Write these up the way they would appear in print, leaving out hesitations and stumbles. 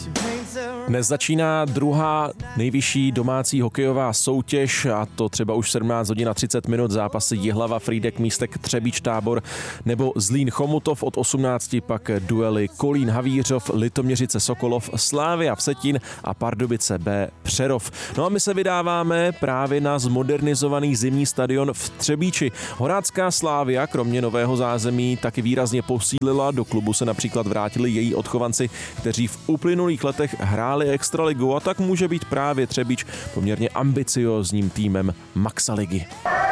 Dnes začíná druhá nejvyšší domácí hokejová soutěž, a to třeba už 17 hodin a 30 minut, zápasy Jihlava, Frýdek, Místek, Třebíč, Tábor nebo Zlín, Chomutov. Od 18 pak duely Kolín, Havířov, Litoměřice, Sokolov, Slavia, Vsetín a Pardubice B, Přerov. No a my se vydáváme právě na zmodernizovaný zimní stadion v Třebíči. Horácká Slavia kromě nového zázemí taky výrazně posílila. Do klubu se například vrátili její odchovanci, kteří v uplynulých letech hráli extraligu, a tak může být právě Třebíč poměrně ambiciózním týmem Maxaligy.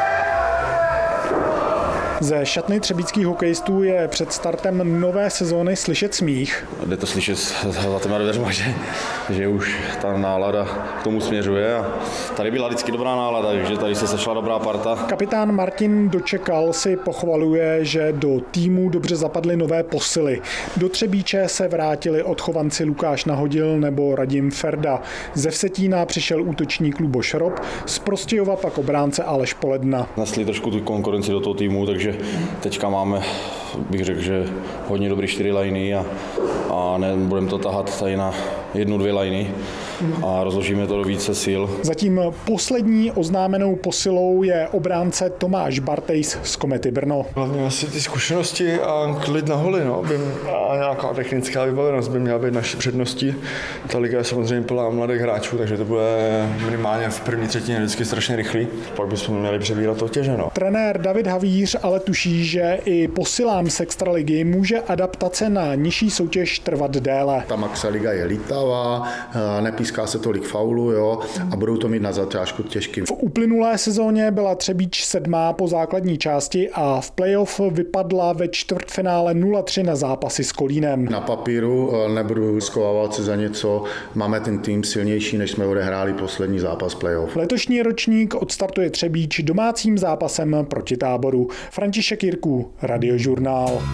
Ze šatny třebíčských hokejistů je před startem nové sezóny slyšet smích. Jde to slyšet za těma dveřma, že už ta nálada k tomu směřuje. A tady byla vždycky dobrá nálada, takže tady se sešla dobrá parta. Kapitán Martin Dočekal si pochvaluje, že do týmu dobře zapadly nové posily. Do Třebíče se vrátili odchovanci Lukáš Nahodil nebo Radim Ferda. Ze Vsetína přišel útočník Luboš Rob, z Prostějova pak obránce Aleš Poledna. Nesli trošku tu konkurenci do toho týmu, takže teďka máme, bych řekl, že hodně dobrý 4 lajny a nebudeme to tahat tady na 1-2 lajny a rozložíme to do více sil. Zatím poslední oznámenou posilou je obránce Tomáš Bartejs z Komety Brno. Hlavně asi ty zkušenosti a klid na holy, a nějaká technická vybavenost by měla být naší předností. Ta liga je samozřejmě plná mladých hráčů, takže to bude minimálně v první třetině vždycky strašně rychlý. Pak bychom měli přebírat to těže. Trenér David Havíř ale tuší, že i posilám z extraligy může adaptace na nižší soutěž trvat déle. Ta Maxaliga je lítavá, nepíská se tolik faulu, a budou to mít na zatážku těžký. V uplynulé sezóně byla Třebíč 7. po základní části a v playoff vypadla ve čtvrtfinále 0-3 na zápasy s Kolínem. Na papíru nebudu schovávat se za něco, máme ten tým silnější, než jsme odehráli poslední zápas playoff. Letošní ročník odstartuje Třebíč domácím zápasem proti Táboru. František Jirků, Radiožurnál.